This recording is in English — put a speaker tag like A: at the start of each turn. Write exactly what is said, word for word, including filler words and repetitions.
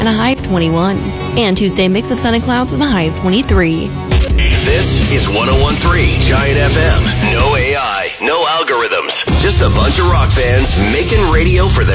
A: and a high of twenty-one. And Tuesday, mix of sun and clouds with a high of twenty-three.
B: This is one oh one point three Giant F M. No A I, no algorithms. Just a bunch of rock fans making radio for their